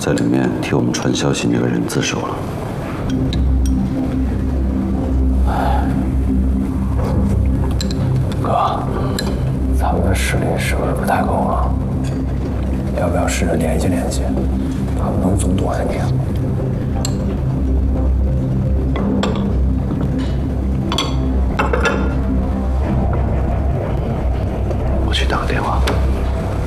在里面替我们传消息那个人自首了。 哥，咱们的实力是不是不太够啊？要不要试着联系联系？他们能总躲下你？